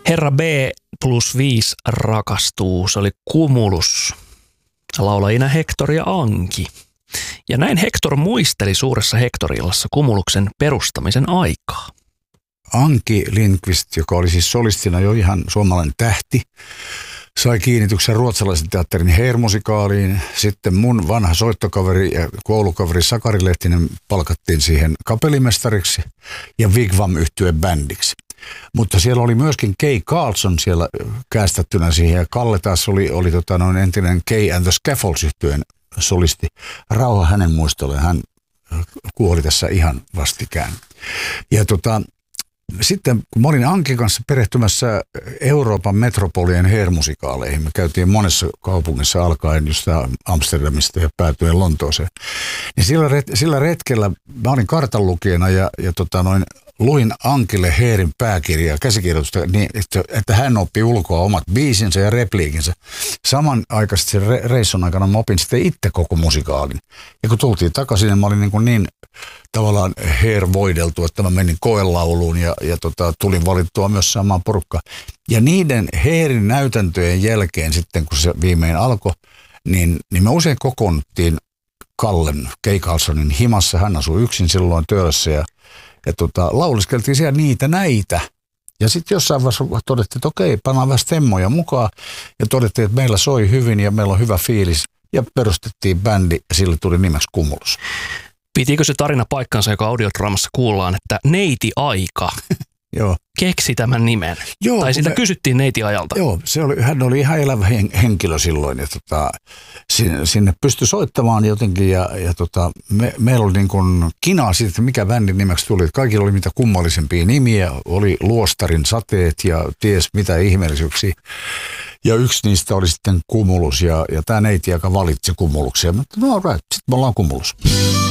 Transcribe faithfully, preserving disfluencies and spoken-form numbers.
Herra B plus viisi rakastuu, se oli Cumulus. Laulajina Hector ja Anki. Ja näin Hector muisteli suuressa Hector-illassa Cumuluksen perustamisen aikaa. Anki Lindqvist, joka oli siis solistina jo ihan suomalainen tähti, sai kiinnityksen ruotsalaisen teatterin Hair-musikaaliin. Sitten mun vanha soittokaveri ja koulukaveri Sakari Lehtinen palkattiin siihen kapellimestariksi ja Wigwam-yhtyeen bändiksi. Mutta siellä oli myöskin Kay Carlson siellä kästettynä siihen ja Kalle taas oli, oli tota noin entinen Kay and the Scaffolds-yhtyeen solisti. Rauha hänen muistolleen, hän kuoli tässä ihan vastikään. Ja tota, sitten kun mä olin Ankin kanssa perehtymässä Euroopan metropolien Hair-musikaaleihin, me käytiin monessa kaupungissa alkaen just Amsterdamista ja päätyen Lontooseen, niin sillä, ret- sillä retkellä mä olin kartanlukijana ja, ja tota noin, luin Ankille Hairin pääkirjaa, käsikirjoitusta, niin että, että hän oppi ulkoa omat biisinsä ja repliikinsä. Samanaikaisesti sen re- reissun aikana mä opin sitten itse koko musikaalin. Ja kun tultiin takaisin, niin mä olin niin, kuin niin tavallaan Hair-voideltu, että mä menin koelauluun ja, ja tota, tulin valittua myös samaan porukkaan. Ja niiden Hairin näytäntöjen jälkeen sitten, kun se viimein alkoi, niin, niin me usein kokoonnuttiin Kallen, Kay Carlsonin himassa. Hän asui yksin silloin Töölössä ja Ja tota, lauliskeltiin siellä niitä näitä. Ja sitten jossain vaiheessa todettiin, että okei, pannaan vähän stemmoja mukaan. Ja todettiin, että meillä soi hyvin ja meillä on hyvä fiilis. Ja perustettiin bändi ja sille tuli nimeksi Cumulus. Pitikö se tarina paikkansa, joka audiodraamassa kuullaan, että Neiti Aika Joo. keksi tämän nimen? Joo, tai sitä me, kysyttiin Neiti Ajalta. Joo, se oli, hän oli ihan elävä henkilö silloin. Ja tota, sinne, sinne pystyi soittamaan jotenkin ja, ja tota, me, meillä oli niin kuin kinaa siitä, että mikä bändin nimeksi tuli. Kaikilla oli mitä kummallisempia nimiä. Oli Luostarin sateet ja ties mitä ihmeellisyyksiä. Ja yksi niistä oli sitten Cumulus ja, ja tämä Neiti, joka valitsi Cumuluksia. Mutta no right, sitten me ollaan Cumulus.